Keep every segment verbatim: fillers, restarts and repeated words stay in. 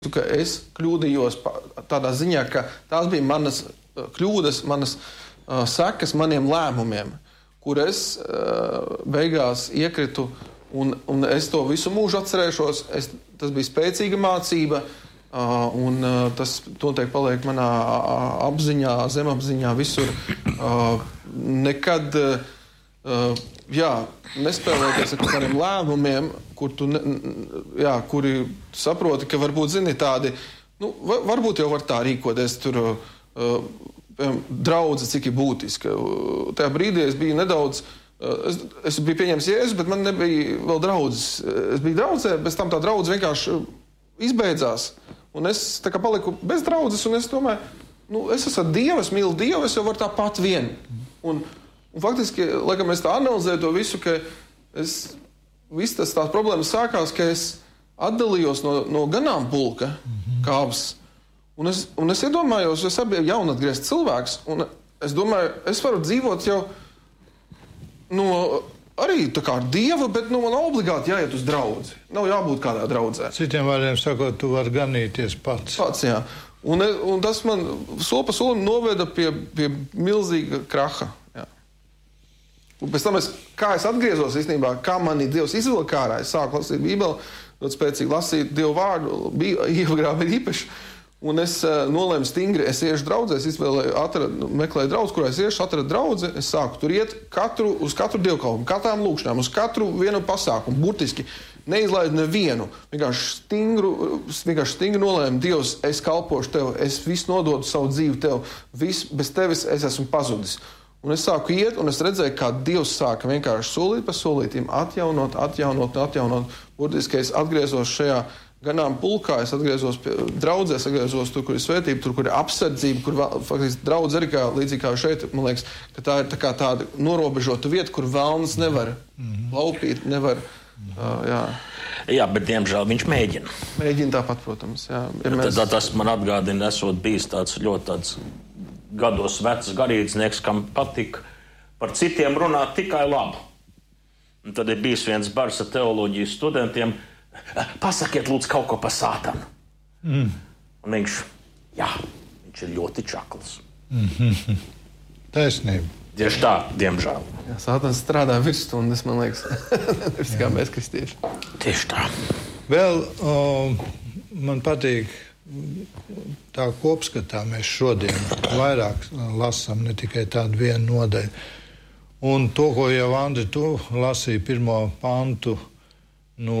ka es kļūdījos tādā ziņā, ka tās bija manas kļūdas, manas uh, sekas maniem lēmumiem, kur es uh, beigās iekritu, un, un es to visu mūžu atcerēšos. Es, tas bija spēcīga mācība, uh, un uh, tas noteikti paliek manā apziņā, zemapziņā, visur. Uh, nekad, uh, jā, nespēlēties ar kādiem lēmumiem, kur tu, ne, jā, kuri saproti, ka varbūt, zini, tādi, nu, var, varbūt jau var tā rīkoties, tur, uh, draudze, cik ir būtiska. Tajā brīdī es biju nedaudz, uh, es, es biju pieņems Jēzu, bet man nebija vēl draudzes. Es biju draudzē, bez tam tā draudze vienkārši izbeidzās. Un es tā kā paliku bez draudzes, un es domāju, nu, es esmu Dievs, mīlu Dievu, es jau varu tāpat vien. Un, un faktiski, laikam, es tā analizēju to visu, ka es... Viss tas tās problēmas sākās, ka es atdalījos no, no ganāmpulka mm-hmm. kāvas. Un es, un es iedomājos, es biju jaunatgriezts cilvēks, un es domāju, es varu dzīvot jau no arī tā kā Dieva, bet nu, man obligāti jāiet uz draudzi. Nav jābūt kādā draudzē. Citiem vārdiem sakot, tu vari ganīties pats. Pats, jā. Un, un tas man soli pa solim noveda pie, pie milzīga kraha. Un pēc tam, es, kā es atgriezos īstenībā, kā mani Dievs izvilka ārā, es sāku lasīt Bībeli, ļoti spēcīgi lasīt Dievu vārdu, ievagrābi ir īpaši, un es uh, nolēmu stingri, es iešu draudzē, es izvēlēju, atradu, meklēju draudzi, kurā es iešu, atradu draudzi, es sāku tur iet katru, uz katru dievkalpojumu, katrām lūkšanām, uz katru vienu pasākumu, burtiski neizlaidu nevienu, vienkārši stingru, vienkārši stingri nolēmu, Dievs, es kalpošu Tev, es visu nododu savu dzīvi Tev, viss bez Tevis es esmu pazudis. Un es sāku iet, un es redzēju, kā Dievs sāka vienkārši solīt pa solītīm atjaunot, atjaunot, atjaunot. Burtiski es atgriezos šajā ganām pulkā, es atgriezos pie draudzē, es atgriezos tur, kur ir svētība, tur, kur ir apsardzība, kur faktiski draudz arī kā, līdzīgi kā šeit, man liekas, ka tā ir tā kā tāda norobežota vieta, kur velns nevar mm-hmm. laupīt, nevar, mm-hmm. uh, jā. Jā, bet diemžēl viņš mēģina. Mēģina tāpat, protams, jā. Ja mēs... Tad tas man atgādina, esot bijis tāds ļoti tāds gados vecs garīdznieks, kam patika par citiem runāt tikai labu. Un tad ir bijis viens bars ar teoloģijas studentiem, pasakiet lūdzu kaut ko par Sātanu. Mm. Un viņš, jā, viņš ir ļoti čakls. Mm-hmm. Taisnība. Tieši tā, diemžēl. Jā, Sātans strādā virsstundas, man liekas, nevis kā mēs kristieši. Tieši tā. Vēl o, man patīk tā kopskatā mēs šodien vairāk lasām, ne tikai tādu vienu nodaļu. Un to, ko jau Andri, tu lasīji pirmo pantu no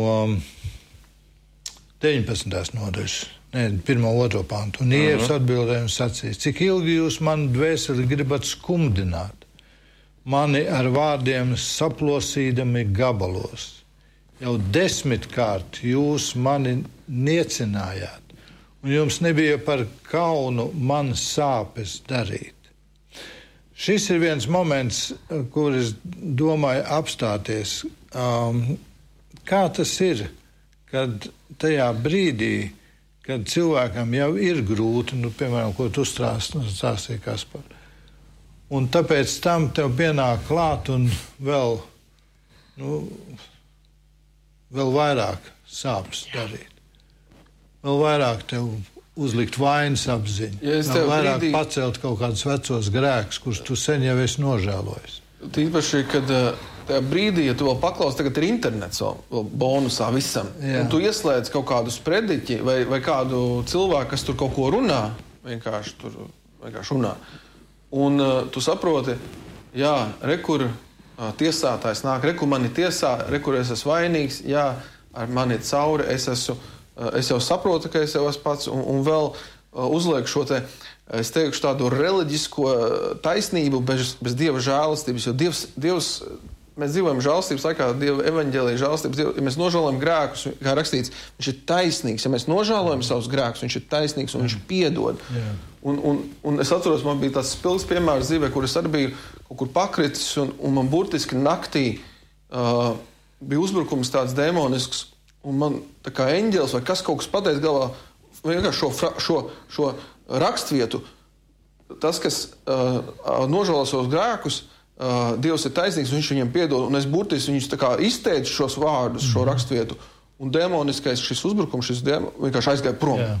deviņpadsmitās nodaļas, ne, pirmo otro pantu. Un Ievs uh-huh. atbildēja un sacīja, cik ilgi jūs manu dvēseli gribat skumdināt, mani ar vārdiem saplosīdami gabalos. Jau desmitkārt jūs mani niecinājāt. Un jums nebija par kaunu man sāpes darīt. Šis ir viens moments, kur es domāju apstāties. Um, kā tas ir, kad tajā brīdī, kad cilvēkam jau ir grūti, nu, piemēram, ko tu stāstīji, Kaspar, un tāpēc tam tev pienāk klāt un vēl, nu, vēl vairāk sāpes darīt. Vēl vairāk tev uzlikt vainas apziņu, ja vēl vairāk brīdī... pacelt kaut kādus vecos grēkus, kurus tu sen jau esi nožēlojis. Tīpaši, kad tajā brīdī, ja tu vēl paklaus, tagad ir internets vēl, vēl bonusā visam, jā. Un tu ieslēdz kaut kādu sprediķi vai, vai kādu cilvēku, kas tur kaut ko runā, vienkārši tur vienkārši runā. Un uh, tu saproti, jā, re, kur uh, tiesātājs nāk, re, kur mani tiesā, re, kur es esmu vainīgs, jā, ar mani cauri, es esmu Es jau saprotu, ka es jau esmu pats, un, un vēl uh, uzlieku šo te, es teikšu, tādu reliģisko taisnību bez, bez Dieva žēlastības, jo Dievs, Dievs mēs dzīvojam žēlastības laikā, Dieva evaņģēlija žēlastības, Dieva, ja mēs nožēlojam grēkus, kā rakstīts, viņš ir taisnīgs, ja mēs nožēlojam savus grēkus, viņš ir taisnīgs un viņš piedod. Yeah. Un, un, un es atceros, man bija tāds spilgs piemērs dzīvē, kur es arī biju kaut kur pakritis, un, un man burtiski naktī uh, bija uzbrukums tāds demonisks, un man tā kā eņģelis vai kas kaut kas pateica galvā, vienkārši šo, fra, šo, šo rakstvietu, tas, kas uh, nožēlo savus grēkus, uh, Dievs ir taisnīgs, un viņš viņiem piedod, un es burtiski viņus tā kā izteicu šos vārdus, šo rakstvietu, un demoniskais šis uzbrukums, šis demo, vienkārši aizgāja prom. Jā.